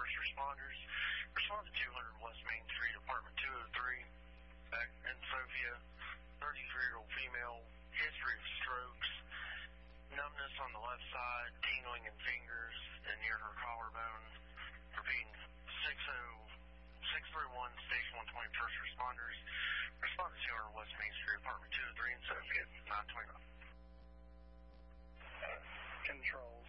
first responders. Respond to 200 West Main Street, apartment 203. Back in Sophia, 33-year-old female, history of strokes, numbness on the left side, tingling in fingers and near her collarbone. Repeating, 631 Station 120 first responders. Respond to 200 West Main Street, apartment 203 in Sophia, 929. Control